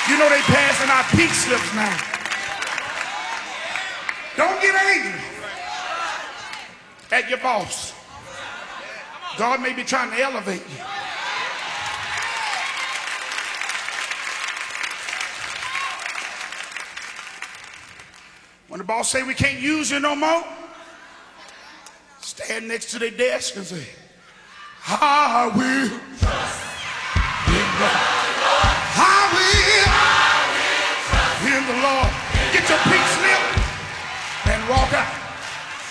You know they passing out pink slips now. Don't get angry at your boss. God may be trying to elevate you. When the boss say we can't use you no more, stand next to their desk and say, I will trust in the Lord. I will trust in the Lord. Get your pink slip and walk out.